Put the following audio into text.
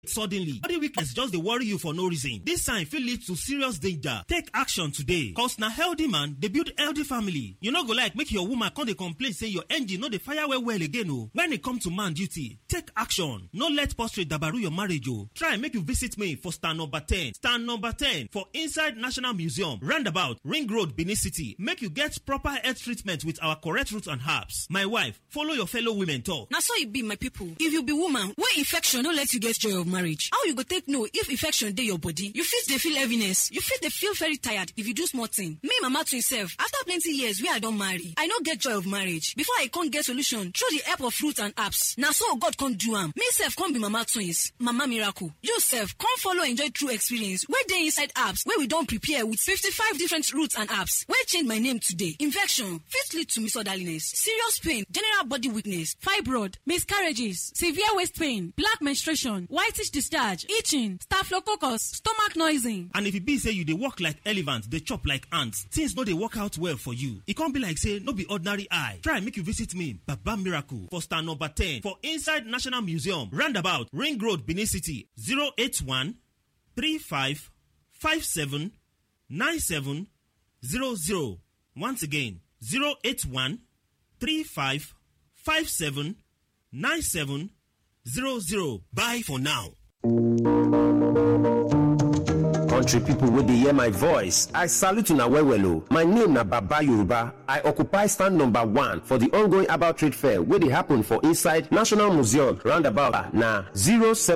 Suddenly, body weakness just dey worry you for no reason. This sign fit lead to serious danger. Take action today. Cause na healthy man dey build healthy family. You no go like make your woman come dey complain say your engine no dey fire well again o. When e come to man duty, take action. No let prostrate dabaru your marriage o. Try make you visit me for stand number 10. Stand number 10 for inside National Museum, roundabout Ring Road, Benin City. Make you get proper health treatment with our correct roots and herbs. My wife, follow your fellow women talk. Na so e be, my people. If you be woman wey infection no let you get joy of marriage, how you go take know if infection dey your body? You fit dey feel heaviness, you fit dey feel very tired if you do small thing. Me mama twin sef, after plenty years wey I don marry, I no get joy of marriage. Before I come get solution through the help of fruit and herbs, na so God come do am. Me sef come be mama twins, mama miracle. You sef come follow enjoy true experience wey dey inside herbs wey we don prepare with 55 different roots and herbs wey change my name today. Infection fit lead to misorderliness, serious pain, general body weakness, fibroid, miscarriages, severe waist pain, black menstruation, whitish discharge, itching, staphylococcus, stomach noising. And if e be say you dey work like elephant, dey chop like ants, things no dey work out well for you. E come be like say no be ordinary eye. Try make you visit me, Baba Miracle, for stand number 10 for inside National Museum, roundabout Ring Road, Benin City. 081 35 57 97 00. Once again, 081 35 57 97 00. Bye for now. Country people wey dey hear my voice, I salute una well well o. My name na Baba Yoruba. I occupy stand number 1 for the ongoing herbal trade fair wey dey happen for inside National Museum, roundabout na 07